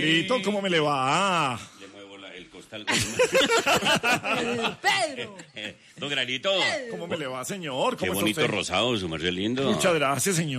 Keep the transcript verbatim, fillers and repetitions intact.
Pedrito, ¿cómo me le va? Le muevo la, el costal. Pedro. Don Granito. ¿Cómo me le va, señor? Qué ¿Cómo está bonito usted? rosado, su merced lindo. Muchas gracias, señor.